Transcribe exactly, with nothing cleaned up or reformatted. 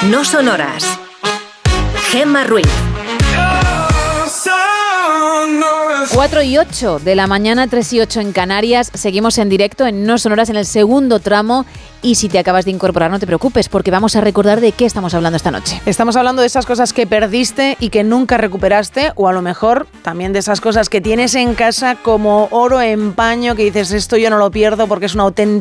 No Sonoras. Gemma Ruiz. cuatro y ocho de la mañana, tres y ocho en Canarias. Seguimos en directo en No Sonoras en el segundo tramo. Y si te acabas de incorporar, no te preocupes, porque vamos a recordar de qué estamos hablando esta noche. Estamos hablando de esas cosas que perdiste y que nunca recuperaste, o a lo mejor también de esas cosas que tienes en casa como oro en paño, que dices, esto yo no lo pierdo porque es una auténtica